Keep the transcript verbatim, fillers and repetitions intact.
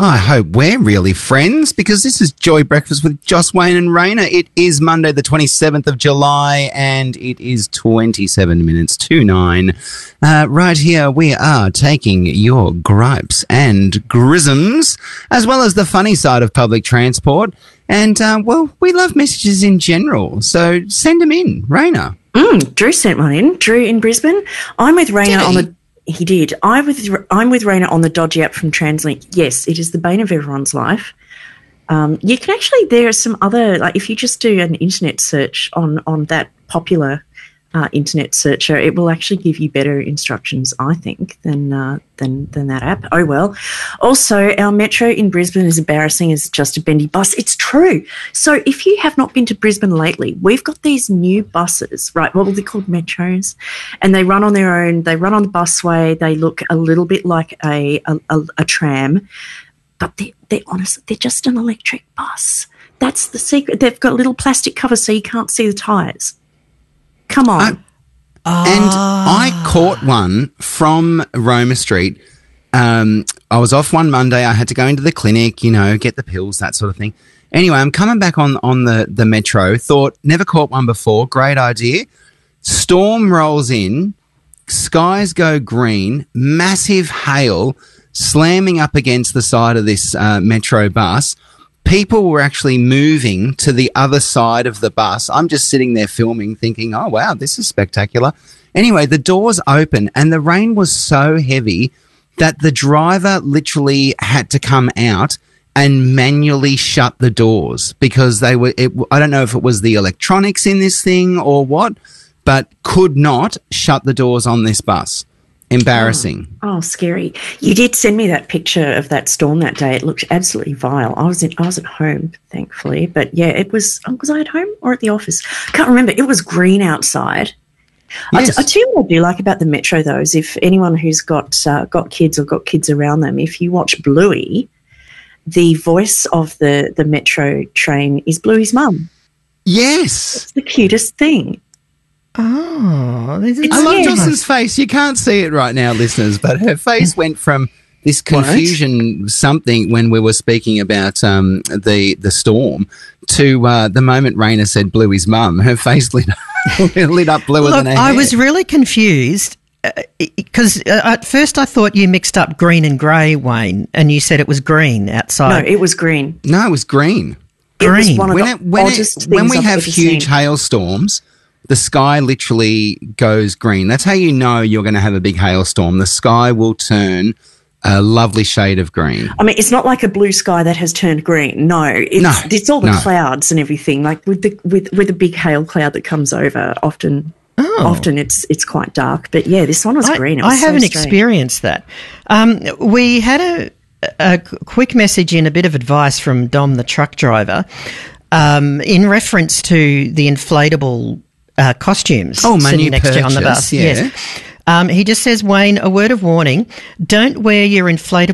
I hope we're really friends, because this is Joy Breakfast with Joss, Wayne and Raina. It is Monday the twenty-seventh of July and it is twenty-seven minutes to nine. Uh, right here we are taking your gripes and grisms, as well as the funny side of public transport. And, uh, well, we love messages in general, so send them in. Raina. Mm, Drew sent one in. Drew in Brisbane. I'm with Raina on the... He did. I with, I'm with Raina on the dodgy app from TransLink. Yes, it is the bane of everyone's life. Um, you can actually, there are some other, like if you just do an internet search on, on that popular uh, internet searcher, it will actually give you better instructions, I think, than, uh, than, than that app. Oh, well. Also, our metro in Brisbane is embarrassing as just a bendy bus. It's true. So if you have not been to Brisbane lately, we've got these new buses, right? What well, they're called metros, and they run on their own. They run on the busway. They look a little bit like a, a, a, a tram, but they're, they're honestly, they're just an electric bus. That's the secret. They've got little plastic covers so you can't see the tyres. Come on. Uh, and I caught one from Roma Street. Um, I was off one Monday. I had to go into the clinic, you know, get the pills, that sort of thing. Anyway, I'm coming back on, on the, the metro. Thought, never caught one before. Great idea. Storm rolls in. Skies go green. Massive hail slamming up against the side of this uh, metro bus. People were actually moving to the other side of the bus. I'm just sitting there filming thinking, oh, wow, this is spectacular. Anyway, the doors open and the rain was so heavy that the driver literally had to come out and manually shut the doors because they were, it, I don't know if it was the electronics in this thing or what, but could not shut the doors on this bus. Embarrassing. Oh, oh, scary. You did send me that picture of that storm that day. It looked absolutely vile. I was in, I was at home, thankfully. But, yeah, it was – was I at home or at the office? I can't remember. It was green outside. Yes. I, t- I tell you what I do like about the metro, though, is if anyone who's got uh, got kids or got kids around them, if you watch Bluey, the voice of the, the metro train is Bluey's mum. Yes. It's the cutest thing. Oh, this is I love yeah. Dawson's face. You can't see it right now, listeners, but her face went from this confusion what? something when we were speaking about um, the the storm to uh, the moment Raina said Bluey's mum. Her face lit up, lit up bluer Look, than her I hair. was really confused because uh, uh, at first I thought you mixed up green and grey, Wayne, and you said it was green outside. No, it was green. No, it was green. It was Green. one of When, the it, when, oddest it, when things we I've have ever huge seen. hailstorms, the sky literally goes green. That's how you know you're going to have a big hailstorm. The sky will turn a lovely shade of green. I mean, it's not like a blue sky that has turned green. No, it's, No, it's all the no. clouds and everything. Like with the with with a big hail cloud that comes over, often Oh. often it's it's quite dark. But yeah, this one was I, green. It was I so haven't strange. experienced that. Um, we had a, a quick message in, a bit of advice from Dom, the truck driver, um, in reference to the inflatable uh, costumes Oh, my sitting new next to you on the purchase, bus. yeah. Yes. Um, he just says, Wayne, a word of warning, don't wear your inflatable